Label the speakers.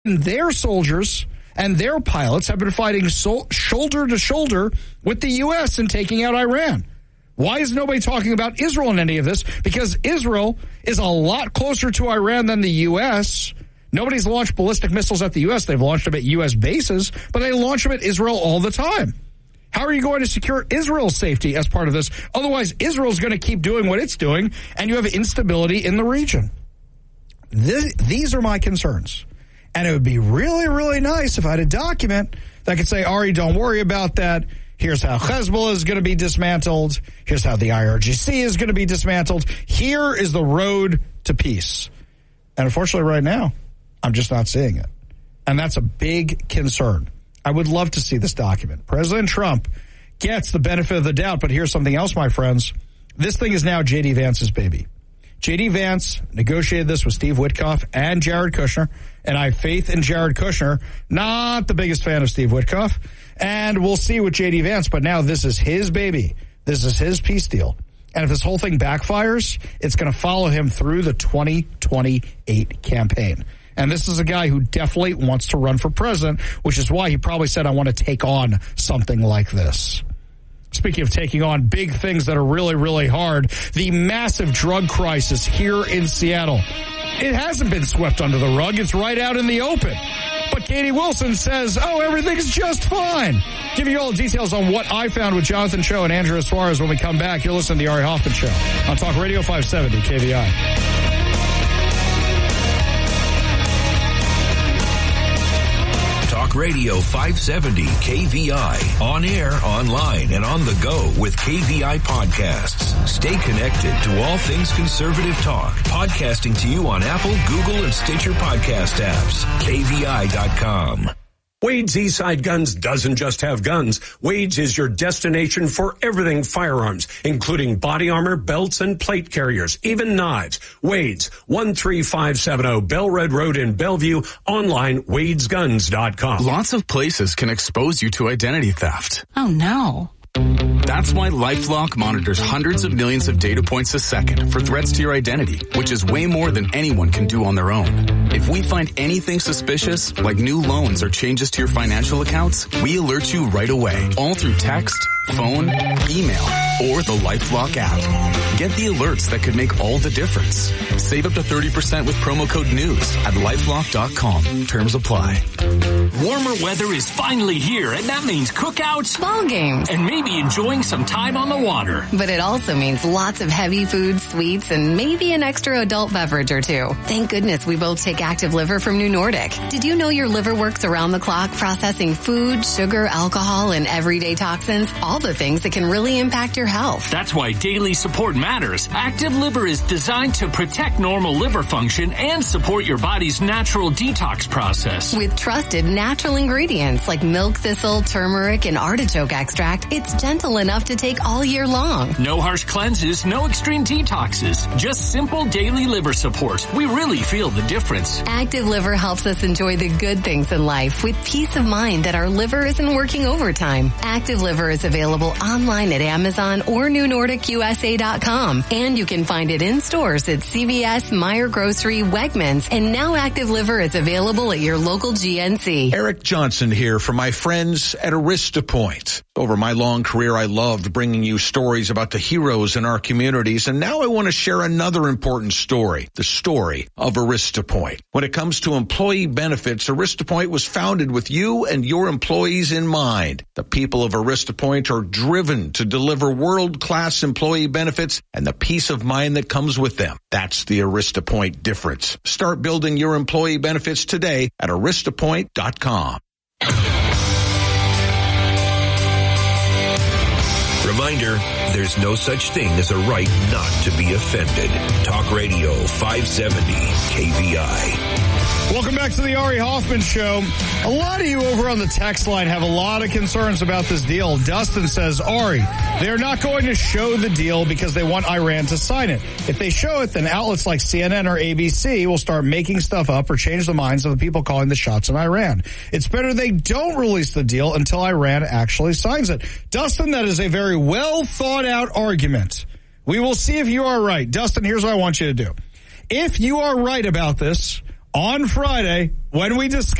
Speaker 1: Their soldiers and their pilots have been fighting shoulder to shoulder with the U.S. in taking out Iran. Why is nobody talking about Israel in any of this? Because Israel is a lot closer to Iran than the U.S. Nobody's launched ballistic missiles at the U.S. They've launched them at U.S. bases, but they launch them at Israel all the time. How are you going to secure Israel's safety as part of this? Otherwise, Israel's going to keep doing what it's doing, and you have instability in the region. These are my concerns. And it would be really, really nice if I had a document that could say, Ari, don't worry about that. Here's how Hezbollah is going to be dismantled. Here's how the IRGC is going to be dismantled. Here is the road to peace. And unfortunately, right now, I'm just not seeing it. And that's a big concern. I would love to see this document. President Trump gets the benefit of the doubt, but here's something else, my friends. This thing is now J.D. Vance's baby. J.D. Vance negotiated this with Steve Witkoff and Jared Kushner, and I have faith in Jared Kushner, not the biggest fan of Steve Witkoff, and we'll see with J.D. Vance, but now this is his baby. This is his peace deal. And if this whole thing backfires, it's going to follow him through the 2028 campaign. And this is a guy who definitely wants to run for president, which is why he probably said, I want to take on something like this. Speaking of taking on big things that are really, really hard, the massive drug crisis here in Seattle. It hasn't been swept under the rug. It's right out in the open. But Katie Wilson says, everything's just fine. Giving you all the details on what I found with Jonathan Cho and Andrea Suarez when we come back. You'll listen to the Ari Hoffman Show on Talk Radio 570 KVI.
Speaker 2: Radio 570 KVI. On air, online, and on the go with KVI podcasts. Stay connected to all things conservative talk. Podcasting to you on Apple, Google, and Stitcher podcast apps. KVI.com.
Speaker 3: Wade's Eastside Guns doesn't just have guns. Wade's is your destination for everything firearms, including body armor, belts, and plate carriers, even knives. Wade's, 13570 Bellred Road in Bellevue. Online, wadesguns.com.
Speaker 4: Lots of places can expose you to identity theft.
Speaker 5: Oh, no.
Speaker 4: That's why LifeLock monitors hundreds of millions of data points a second for threats to your identity, which is way more than anyone can do on their own. If we find anything suspicious, like new loans or changes to your financial accounts, we alert you right away, all through text, phone, email, or the LifeLock app. Get the alerts that could make all the difference. Save up to 30% with promo code NEWS at LifeLock.com. Terms apply.
Speaker 6: Warmer weather is finally here, and that means cookouts,
Speaker 5: ball games,
Speaker 6: and maybe enjoying some time on the water.
Speaker 5: But it also means lots of heavy foods, sweets, and maybe an extra adult beverage or two. Thank goodness we both take Active Liver from New Nordic. Did you know your liver works around the clock processing food, sugar, alcohol, and everyday toxins? All the things that can really impact your health.
Speaker 6: That's why daily support matters. Active Liver is designed to protect normal liver function and support your body's natural detox process.
Speaker 5: With trusted natural ingredients like milk thistle, turmeric, and artichoke extract, it's gentle enough to take all year long.
Speaker 6: No harsh cleanses, no extreme detoxes. Just simple daily liver support. We really feel the difference.
Speaker 5: Active Liver helps us enjoy the good things in life with peace of mind that our liver isn't working overtime. Active Liver is available online at Amazon or NewNordicUSA.com. And you can find it in stores at CVS, Meijer Grocery, Wegmans, and now Active Liver is available at your local GNC.
Speaker 7: Eric Johnson here for my friends at AristaPoint. Over my long career, I loved bringing you stories about the heroes in our communities, and now I want to share another important story, the story of AristaPoint. When it comes to employee benefits, AristaPoint was founded with you and your employees in mind. The people of AristaPoint are driven to deliver world-class employee benefits and the peace of mind that comes with them. That's the AristaPoint difference. Start building your employee benefits today at aristapoint.com.
Speaker 2: Reminder, there's no such thing as a right not to be offended. Talk Radio 570 KVI.
Speaker 1: Welcome back to the Ari Hoffman Show. A lot of you over on the text line have a lot of concerns about this deal. Dustin says, Ari, they're not going to show the deal because they want Iran to sign it. If they show it, then outlets like CNN or ABC will start making stuff up or change the minds of the people calling the shots in Iran. It's better they don't release the deal until Iran actually signs it. Dustin, that is a very well thought out argument. We will see if you are right. Dustin, here's what I want you to do. If you are right about this, on Friday when we discuss